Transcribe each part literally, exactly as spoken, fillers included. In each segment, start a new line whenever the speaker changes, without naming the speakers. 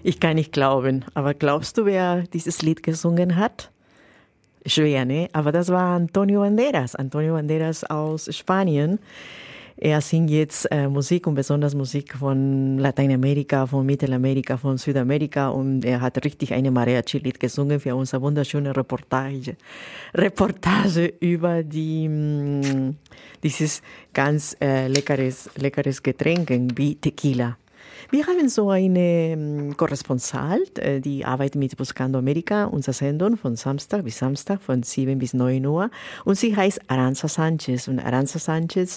Ich kann nicht glauben. Aber glaubst du, wer dieses Lied gesungen hat? Schwer, ne? Aber das war Antonio Banderas. Antonio Banderas aus Spanien. Er singt jetzt äh, Musik und besonders Musik von Lateinamerika, von Mittelamerika, von Südamerika und er hat richtig eine Mariachi-Lied gesungen für unsere wunderschöne Reportage. Reportage über die, mh, dieses ganz äh, leckeres, leckeres Getränk wie Tequila. Wir haben so eine Korresponsal, die arbeitet mit Buscando America, unserer Sendung von Samstag bis Samstag von sieben bis neun Uhr. Und sie heißt Aranza Sanchez. Und Aranza Sanchez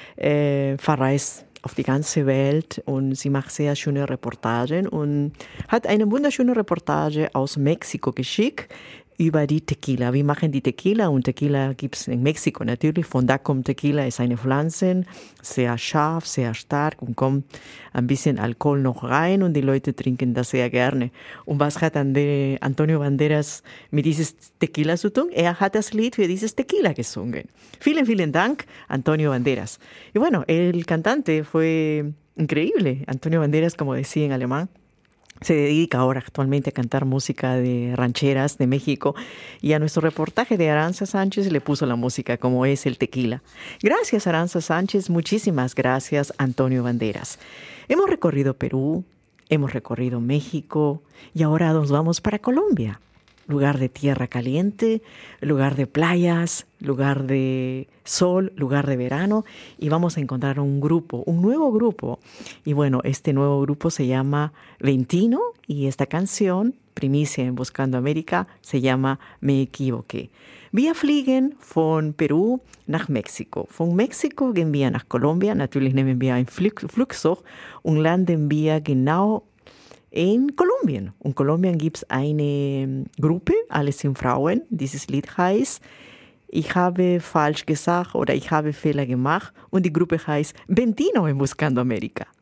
äh, verreist auf die ganze Welt und sie macht sehr schöne Reportagen und hat eine wunderschöne Reportage aus Mexiko geschickt über die Tequila. Wir machen die Tequila und Tequila gibt es in Mexiko natürlich. Von da kommt Tequila, ist eine Pflanze, sehr scharf, sehr stark und kommt ein bisschen Alkohol noch rein und die Leute trinken das sehr gerne. Und was hat Antonio Banderas mit dieses Tequila zu tun? Er hat das Lied für dieses Tequila gesungen. Vielen, vielen Dank, Antonio Banderas. Y bueno, el cantante fue increíble. Antonio Banderas, como decía en alemán, se dedica ahora actualmente a cantar música de rancheras de México y a nuestro reportaje de Aranza Sánchez le puso la música como es el tequila. Gracias Aranza Sánchez, muchísimas gracias Antonio Banderas. Hemos recorrido Perú, hemos recorrido México y ahora nos vamos para Colombia. Lugar de tierra caliente, lugar de playas, lugar de sol, lugar de verano y vamos a encontrar un grupo, un nuevo grupo. Y bueno, este nuevo grupo se llama Ventino y esta canción, primicia en Buscando América, se llama Me Equivoqué. Wir fliegen von Peru nach Mexiko. Von Mexiko gehen wir nach Kolumbien. Natürlich nehmen wir ein Flug, Flugzeug und landen wir genau in Kolumbien. In Kolumbien gibt es eine Gruppe, alles sind Frauen. Dieses Lied heißt Ich habe falsch gesagt oder ich habe Fehler gemacht und die Gruppe heißt Ventino en Buscando América.